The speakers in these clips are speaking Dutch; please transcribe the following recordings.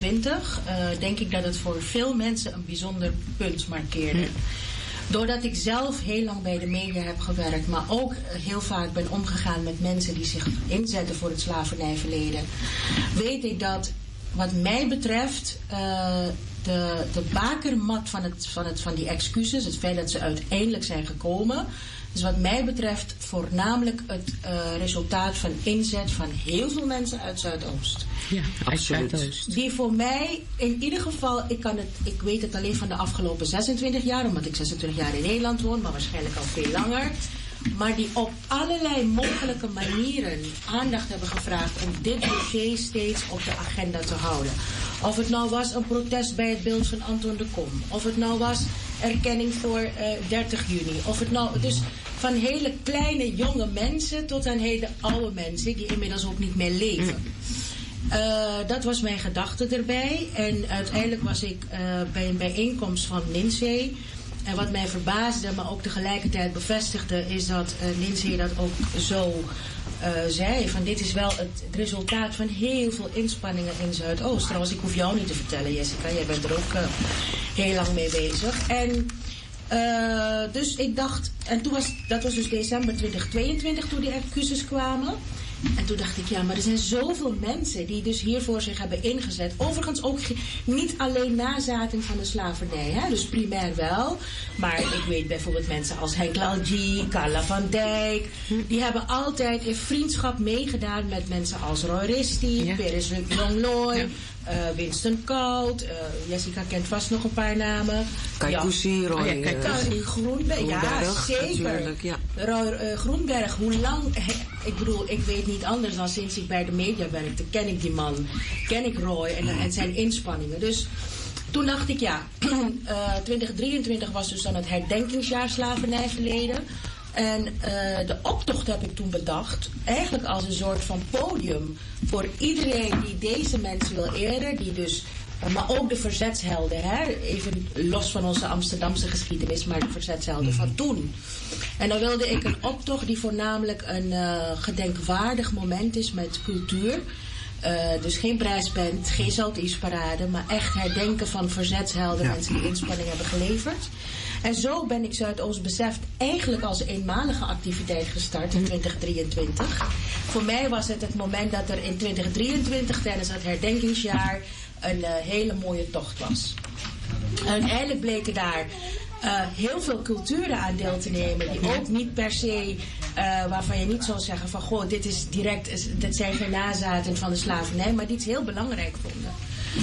23 denk ik dat het voor veel mensen een bijzonder punt markeerde. Doordat ik zelf heel lang bij de media heb gewerkt, maar ook heel vaak ben omgegaan met mensen die zich inzetten voor het slavernijverleden, weet ik dat wat mij betreft de bakermat van die excuses, het feit dat ze uiteindelijk zijn gekomen, is wat mij betreft voornamelijk het resultaat van inzet van heel veel mensen uit Zuidoost. Ja, absoluut. Zuidoost. Die voor mij in ieder geval, ik weet het alleen van de afgelopen 26 jaar, omdat ik 26 jaar in Nederland woon, maar waarschijnlijk al veel langer. Maar die op allerlei mogelijke manieren aandacht hebben gevraagd om dit dossier steeds op de agenda te houden. Of het nou was een protest bij het beeld van Anton de Kom. Of het nou was erkenning voor 30 juni. Of het nou, dus van hele kleine jonge mensen tot aan hele oude mensen die inmiddels ook niet meer leven. Dat was mijn gedachte erbij. En uiteindelijk was ik bij een bijeenkomst van Lindsay. En wat mij verbaasde, maar ook tegelijkertijd bevestigde, is dat Lindsay dat ook zo zei. Van dit is wel het resultaat van heel veel inspanningen in Zuidoost. Trouwens, ik hoef jou niet te vertellen, Jessica. Jij bent er ook heel lang mee bezig. En dus ik dacht, en dat was dus december 2022 toen die excuses kwamen. En toen dacht ik, ja, maar er zijn zoveel mensen die dus hiervoor zich hebben ingezet. Overigens ook niet alleen nazaten van de slavernij, hè? Dus primair wel. Maar ik weet bijvoorbeeld mensen als Henk Lalji, Carla van Dijk. Die hebben altijd in vriendschap meegedaan met mensen als Roy Risti, Peres Jongloy, Winston Koud. Jessica kent vast nog een paar namen. Kaikousi, Roy Groenberg. Ja, zeker. Ja. Roy Groenberg, hoe lang... Ik bedoel, ik weet niet anders dan sinds ik bij de media werkte, ken ik die man, ken ik Roy en zijn inspanningen. Dus toen dacht ik, ja, 2023 was dus dan het herdenkingsjaar slavernijverleden. En de optocht heb ik toen bedacht, eigenlijk als een soort van podium voor iedereen die deze mensen wil eren, die dus... Maar ook de verzetshelden, hè? Even los van onze Amsterdamse geschiedenis, maar de verzetshelden van toen. En dan wilde ik een optocht die voornamelijk een gedenkwaardig moment is met cultuur. Dus geen prijsband, geen Zoutiesparade, maar echt herdenken van verzetshelden, mensen die inspanning hebben geleverd. En zo ben ik Zuidoost Beseft eigenlijk als eenmalige activiteit gestart in 2023. Voor mij was het moment dat er in 2023 tijdens het herdenkingsjaar een hele mooie tocht was. En uiteindelijk bleken daar heel veel culturen aan deel te nemen, die ook niet per se, waarvan je niet zou zeggen van goh, dit is direct, dit zijn geen nazaten van de slavernij, maar die het heel belangrijk vonden.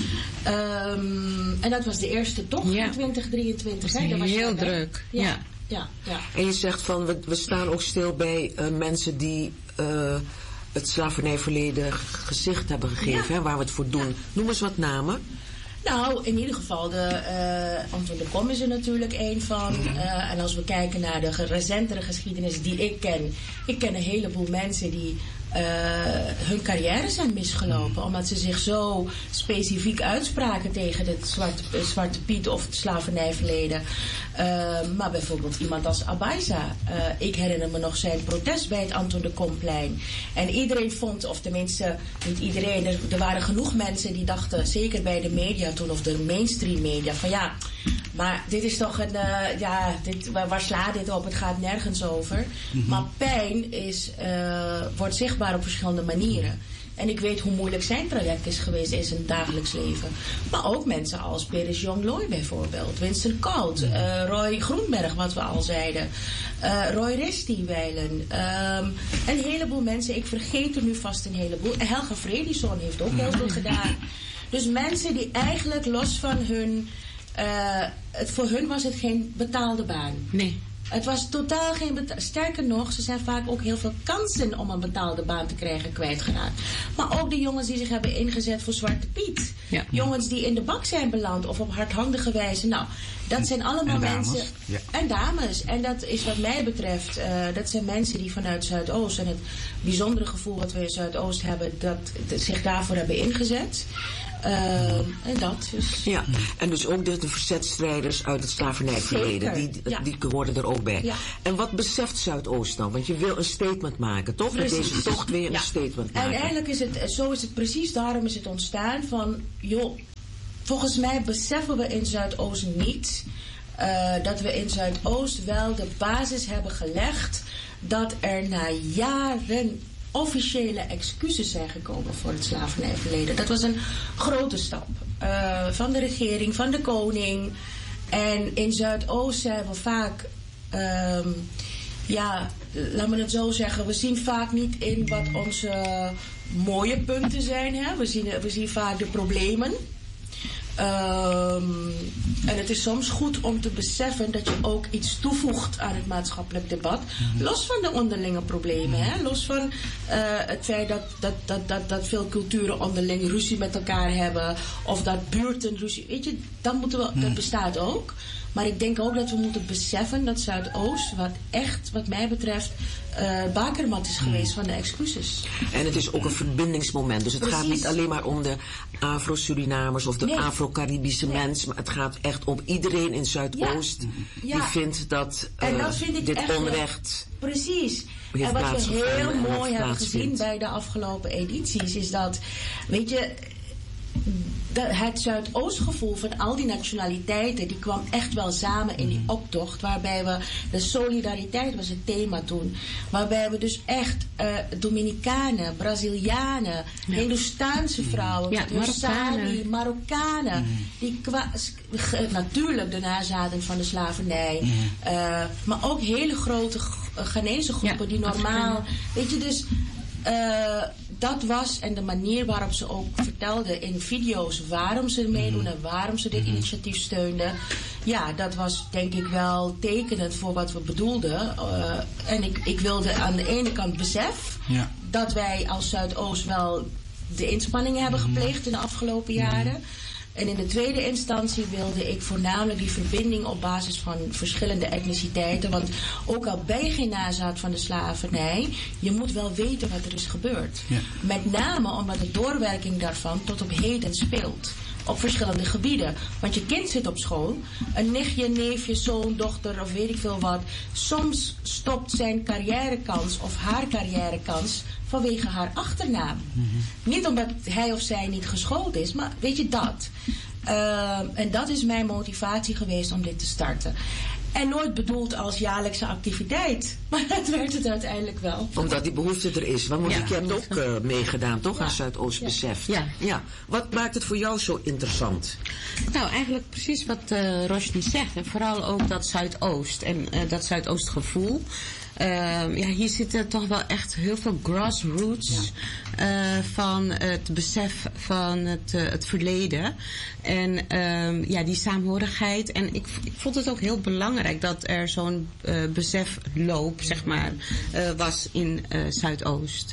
En dat was de eerste tocht in 2023. Dat was heel druk. Ja. En je zegt van, we staan ook stil bij mensen die het slavernijverleden gezicht hebben gegeven, hè, waar we het voor doen. Noem eens wat namen. Nou, in ieder geval, Anton de Kom is er natuurlijk één van. En als we kijken naar de recentere geschiedenis die ik ken een heleboel mensen die hun carrière zijn misgelopen. Omdat ze zich zo specifiek uitspraken tegen het Zwarte Piet of het slavernijverleden. Maar bijvoorbeeld iemand als Abaisa. Ik herinner me nog zijn protest bij het Anton de Komplein. En iedereen vond, of tenminste niet iedereen, er waren genoeg mensen die dachten, zeker bij de media toen, of de mainstream media, van ja, maar dit is toch een, waar slaat dit op? Het gaat nergens over. Maar pijn wordt zichtbaar op verschillende manieren. En ik weet hoe moeilijk zijn traject is geweest in zijn dagelijks leven. Maar ook mensen als Peres Jongloy bijvoorbeeld, Winston Koud, Roy Groenberg, wat we al zeiden, Roy Risti wijlen. Een heleboel mensen, ik vergeet er nu vast een heleboel. Helga Fredison heeft ook heel veel gedaan. Dus mensen die eigenlijk los van hun... voor hun was het geen betaalde baan. Nee. Het was totaal geen sterker nog, ze zijn vaak ook heel veel kansen om een betaalde baan te krijgen kwijtgeraakt. Maar ook de jongens die zich hebben ingezet voor Zwarte Piet. Ja. Jongens die in de bak zijn beland of op hardhandige wijze. Nou, dat zijn allemaal mensen. Ja. En dames. En dat is wat mij betreft, dat zijn mensen die vanuit Zuidoost en het bijzondere gevoel wat we in Zuidoost hebben, dat zich daarvoor hebben ingezet. En dat dus. Ja, en dus ook de verzetstrijders uit het slavernijverleden, die hoorden er ook bij. Ja. En wat beseft Zuidoost dan? Want je wil een statement maken, toch? Precies. Met deze tocht weer een statement maken. En eigenlijk is het precies, daarom is het ontstaan van, joh, volgens mij beseffen we in Zuidoost niet dat we in Zuidoost wel de basis hebben gelegd dat er na jaren officiële excuses zijn gekomen voor het slavernijverleden. Dat was een grote stap van de regering, van de koning. En in Zuidoost zijn we vaak, laat me het zo zeggen, we zien vaak niet in wat onze mooie punten zijn. Hè? We zien vaak de problemen. En het is soms goed om te beseffen dat je ook iets toevoegt aan het maatschappelijk debat. Los van de onderlinge problemen. Hè? Los van het feit dat veel culturen onderling ruzie met elkaar hebben. Of dat buurten ruzie. Weet je, dat bestaat ook. Maar ik denk ook dat we moeten beseffen dat Zuidoost, wat mij betreft, bakermat is geweest van de excuses. En het is ook een verbindingsmoment. Dus het gaat niet alleen maar om de Afro-Surinamers of de Afro-Caribische mens. Maar het gaat echt om iedereen in Zuidoost die vindt dat, dit onrecht... Precies. En wat we heel mooi hebben gezien bij de afgelopen edities is dat, weet je, het Zuidoostgevoel van al die nationaliteiten, die kwam echt wel samen in die optocht, waarbij de solidariteit was het thema toen, waarbij we dus echt Dominicanen, Brazilianen, Hindoestaanse vrouwen, Marokkanen, natuurlijk de nazaten van de slavernij, maar ook hele grote Ghanese groepen die normaal, weet je, dus dat was, en de manier waarop ze ook vertelden in video's waarom ze meedoen en waarom ze dit initiatief steunden. Ja, dat was denk ik wel tekenend voor wat we bedoelden. En ik wilde aan de ene kant besef dat wij als Zuidoost wel de inspanningen hebben gepleegd in de afgelopen jaren. En in de tweede instantie wilde ik voornamelijk die verbinding op basis van verschillende etniciteiten. Want ook al ben je geen nazaat van de slavernij, je moet wel weten wat er is gebeurd. Ja. Met name omdat de doorwerking daarvan tot op heden speelt. Op verschillende gebieden. Want je kind zit op school. Een nichtje, neefje, zoon, dochter of weet ik veel wat. Soms stopt zijn carrièrekans of haar carrièrekans vanwege haar achternaam. Niet omdat hij of zij niet geschoold is, maar weet je dat. En dat is mijn motivatie geweest om dit te starten. En nooit bedoeld als jaarlijkse activiteit. Maar dat werd het uiteindelijk wel. Omdat die behoefte er is. Want je hebt ook meegedaan, toch? Aan Zuidoost Besef. Ja. Wat maakt het voor jou zo interessant? Nou, eigenlijk precies wat Roshni zegt. En vooral ook dat Zuidoost. En dat Zuidoostgevoel. Hier zitten toch wel echt heel veel grassroots van het besef van het verleden. En die saamhorigheid. En ik vond het ook heel belangrijk dat er zo'n besefloop, zeg maar, was in Zuidoost.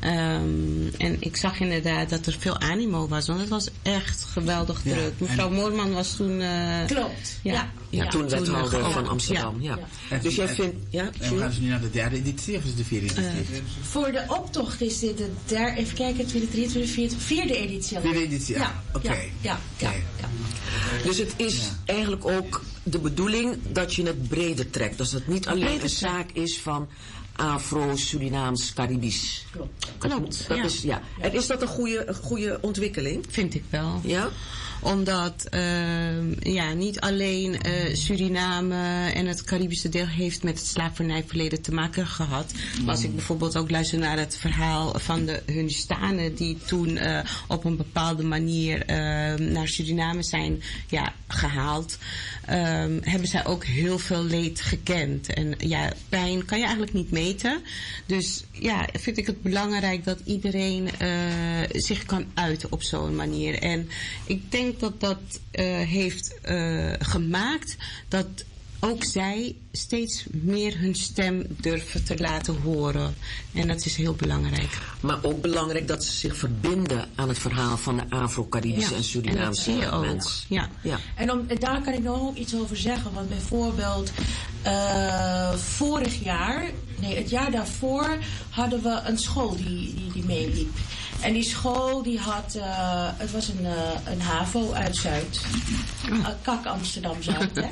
En ik zag inderdaad dat er veel animo was, want het was echt geweldig druk. Mevrouw Moorman was toen... Klopt, toen wethouder van Amsterdam. Ja. Dus jij vindt... En gaan ze nu naar de derde editie of is het de vierde editie? Voor de optocht is dit de derde... Even kijken, 2023, vierde editie. Vierde editie, oké. Ja. Dus het is eigenlijk ook de bedoeling dat je het breder trekt. Dus dat het niet alleen een zaak is van Afro, Surinaams, Caribisch. Klopt. En is dat een goede ontwikkeling? Vind ik wel. Ja? Omdat niet alleen Suriname en het Caribische deel heeft met het slavernijverleden te maken gehad. Maar als ik bijvoorbeeld ook luister naar het verhaal van de Hindoestanen die toen op een bepaalde manier naar Suriname zijn gehaald. Hebben zij ook heel veel leed gekend. En pijn kan je eigenlijk niet meten. Dus vind ik het belangrijk dat iedereen zich kan uiten op zo'n manier. En ik denk dat heeft gemaakt dat ook zij steeds meer hun stem durven te laten horen. En dat is heel belangrijk. Maar ook belangrijk dat ze zich verbinden aan het verhaal van de Afro-Caribische en Surinaamse mens. Ja. En daar kan ik nog ook iets over zeggen. Want bijvoorbeeld het jaar daarvoor hadden we een school die meeliep. En die school die had, het was een HAVO uit Zuid. Kak Amsterdam Zuid, hè.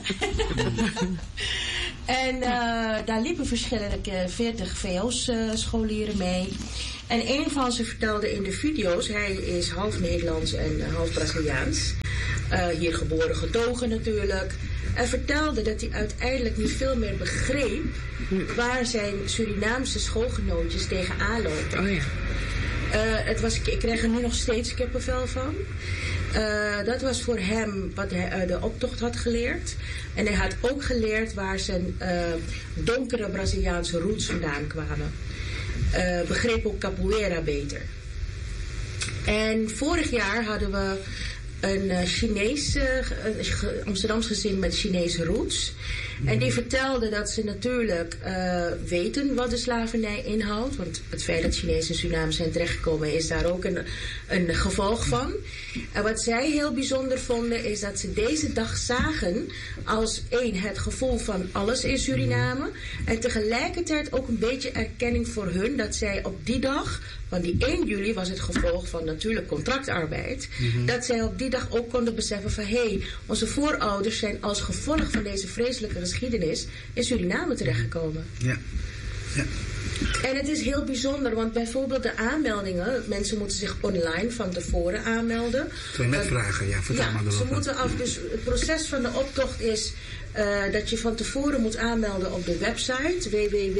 En daar liepen verschillende 40 VO's scholieren mee. En een van ze vertelde in de video's, hij is half Nederlands en half Braziliaans. hier geboren getogen natuurlijk. En vertelde dat hij uiteindelijk niet veel meer begreep waar zijn Surinaamse schoolgenootjes tegenaan lopen. Oh ja. Ik krijg er nu nog steeds kippenvel van. Dat was voor hem wat hij de optocht had geleerd. En hij had ook geleerd waar zijn donkere Braziliaanse roots vandaan kwamen. Begreep ook capoeira beter. En vorig jaar hadden we een Amsterdams gezin met Chinese roots. En die vertelde dat ze natuurlijk weten wat de slavernij inhoudt. Want het feit dat Chinezen in Suriname zijn terechtgekomen is daar ook een gevolg van. En wat zij heel bijzonder vonden is dat ze deze dag zagen als het gevoel van alles in Suriname. En tegelijkertijd ook een beetje erkenning voor hun dat zij op die dag, want die 1 juli was het gevolg van natuurlijk contractarbeid. Dat zij op die dag ook konden beseffen van onze voorouders zijn als gevolg van deze vreselijke geschiedenis in Suriname terechtgekomen. Ja. Ja. En het is heel bijzonder, want bijvoorbeeld de aanmeldingen, mensen moeten zich online van tevoren aanmelden. Twee met vragen, ja, vertel maar ze moeten dus het proces van de optocht is dat je van tevoren moet aanmelden op de website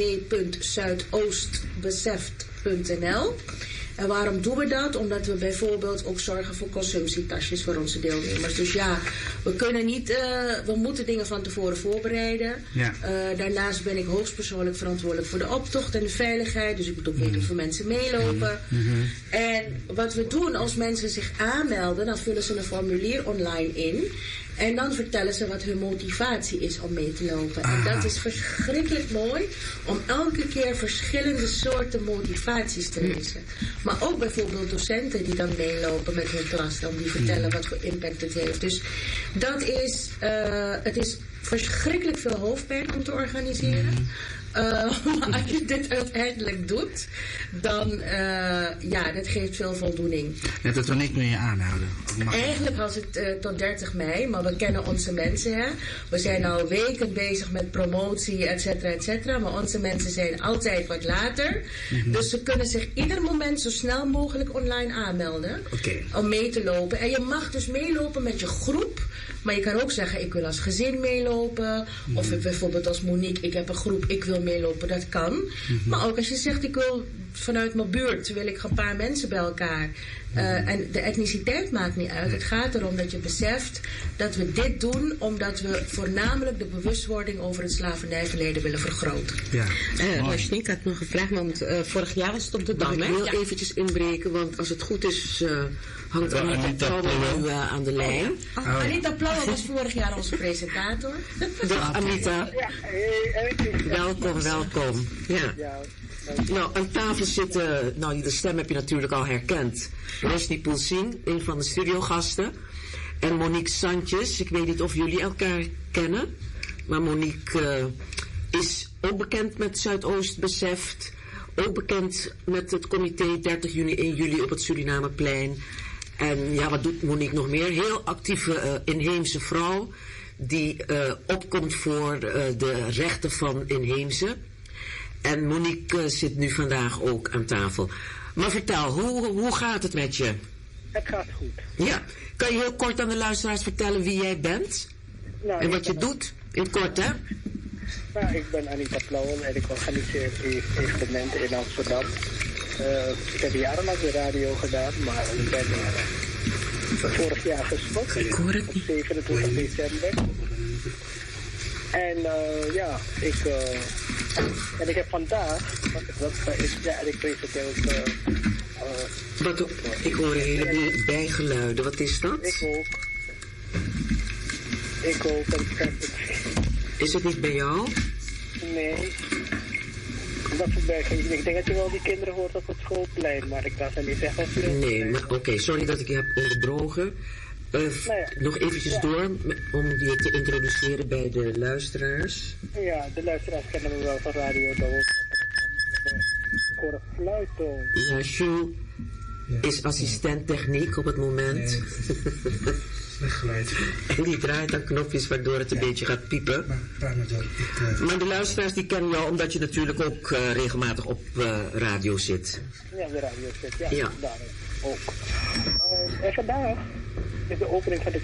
www.zuidoostbeseft.nl. En waarom doen we dat? Omdat we bijvoorbeeld ook zorgen voor consumptietasjes voor onze deelnemers. Dus ja, we moeten dingen van tevoren voorbereiden. Ja. Daarnaast ben ik hoogstpersoonlijk verantwoordelijk voor de optocht en de veiligheid. Dus ik moet ook weten hoeveel mensen meelopen. En wat we doen als mensen zich aanmelden, dan vullen ze een formulier online in. En dan vertellen ze wat hun motivatie is om mee te lopen. En dat is verschrikkelijk mooi om elke keer verschillende soorten motivaties te lezen. Maar ook bijvoorbeeld docenten die dan meelopen met hun klas, dan die vertellen wat voor impact het heeft. Dus dat is, het is verschrikkelijk veel hoofdpijn om te organiseren. Maar als je dit uiteindelijk doet, dan dat geeft veel voldoening. En tot wanneer kun je aanhouden? Eigenlijk was het tot 30 mei, maar we kennen onze mensen. Hè? We zijn al weken bezig met promotie, et cetera, maar onze mensen zijn altijd wat later. Dus ze kunnen zich ieder moment zo snel mogelijk online aanmelden om mee te lopen. En je mag dus meelopen met je groep. Maar je kan ook zeggen, ik wil als gezin meelopen. Of bijvoorbeeld als Monique, ik heb een groep, ik wil meelopen, dat kan. Maar ook als je zegt, ik wil vanuit mijn buurt, wil ik een paar mensen bij elkaar. En de etniciteit maakt niet uit. Het gaat erom dat je beseft dat we dit doen omdat we voornamelijk de bewustwording over het slavernijverleden willen vergroten. Ja. Ik had nog een vraag, want vorig jaar was het op de Dam. Ik wil eventjes inbreken, want als het goed is, hangt Anita Plauwe nu aan de lijn. Anita Plauwe was vorig jaar onze presentator. Dag Anita. Welkom. Ja. Nou, aan tafel zitten, de stem heb je natuurlijk al herkend. Rosny Poelsing, een van de studiogasten. En Monique Sanchez, ik weet niet of jullie elkaar kennen. Maar Monique is ook bekend met Zuidoost Beseft. Ook bekend met het comité 30 juni, 1 juli op het Surinameplein. En ja, wat doet Monique nog meer? Heel actieve inheemse vrouw die opkomt voor de rechten van inheemse. En Monique zit nu vandaag ook aan tafel. Maar vertel, hoe gaat het met je? Het gaat goed. Ja. Kan je heel kort aan de luisteraars vertellen wie jij bent? Nou, en wat je doet? In het kort, hè? Nou, ik ben Anita Plauwe en ik organiseer evenementen in Amsterdam. Ik heb jarenlang de radio gedaan, maar ik ben vorig jaar gestopt. Ik hoor het op niet. 27 december. En ik heb vandaag, ik presenteer ook... ik hoor een heleboel bijgeluiden. Wat is dat? Ik ook. Is het niet bij jou? Nee. Ik denk dat je wel die kinderen hoort op het schoolplein, maar ik kan ze niet zeggen. Nee, maar oké, sorry dat ik je heb onderbroken. Nog eventjes door om je te introduceren bij de luisteraars. Ja, de luisteraars kennen me wel van radio. Ik hoor een fluittoon. Ja, Jules is assistent techniek op het moment. Slecht geluid. En die draait aan knopjes waardoor het een beetje gaat piepen. Maar de luisteraars die kennen jou omdat je natuurlijk ook regelmatig op radio zit. Ja, de radio zit, ja. Daar ook. En vandaag is de opening van de